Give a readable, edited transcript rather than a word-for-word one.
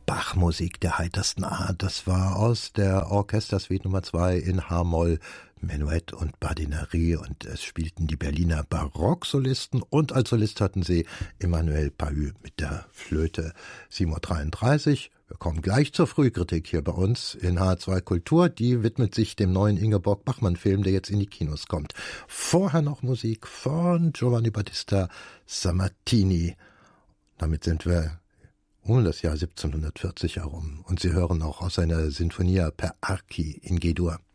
Bachmusik der heitersten Art. Das war aus der Orchestersuite Nummer 2 in H-Moll, Menuett und Bardinerie, und es spielten die Berliner Barocksolisten und als Solist hatten sie Emmanuel Pahud mit der Flöte. 7:33 Uhr. Wir kommen gleich zur Frühkritik hier bei uns in H2 Kultur. Die widmet sich dem neuen Ingeborg-Bachmann-Film, der jetzt in die Kinos kommt. Vorher noch Musik von Giovanni Battista Sammartini. Damit sind wir um das Jahr 1740 herum. Und Sie hören auch aus seiner Sinfonia per Archi in G-Dur.